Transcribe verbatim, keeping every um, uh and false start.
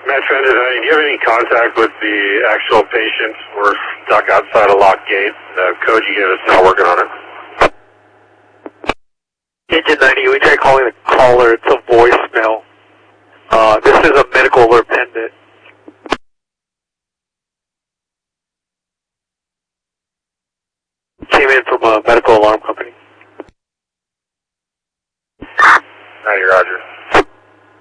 Metro Engine, do you have any contact with the actual patients? We're stuck outside a locked gate. The code you gave us is not working on it. Engine ninety, we tried calling the caller. It's a voicemail. Uh, this is a medical alert pendant. Came in from a medical alarm company. ninety, roger.